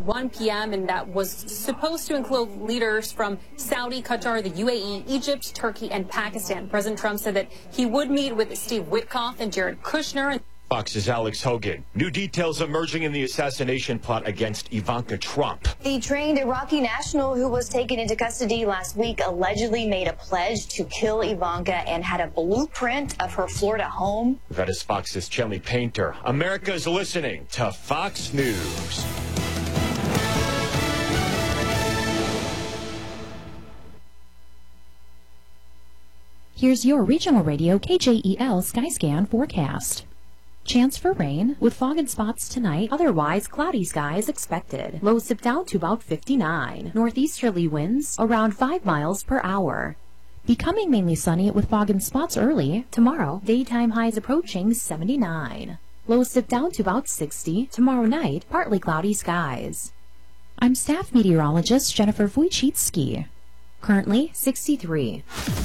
1 p.m. and that was supposed to include leaders from Saudi, Qatar, the UAE, Egypt, Turkey, and Pakistan. President Trump said that he would meet with Steve Witkoff and Jared Kushner. Fox's Alex Hogan. New details emerging in the assassination plot against Ivanka Trump. The trained Iraqi national who was taken into custody last week allegedly made a pledge to kill Ivanka and had a blueprint of her Florida home. That is Fox's Chelly Painter. America is listening to Fox News. Here's your regional radio KJEL Skyscan forecast. Chance for rain, with fog and spots tonight, otherwise cloudy skies expected. Lows dip down to about 59. Northeasterly winds around 5 miles per hour. Becoming mainly sunny with fog and spots early. Tomorrow, daytime highs approaching 79. Lows dip down to about 60. Tomorrow night, partly cloudy skies. I'm staff meteorologist Jennifer Wojcicki. Currently 63.